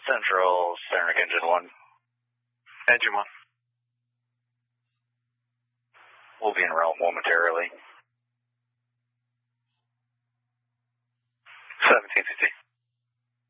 Central, Saranac Engine 1. Engine 1. We'll be en route momentarily.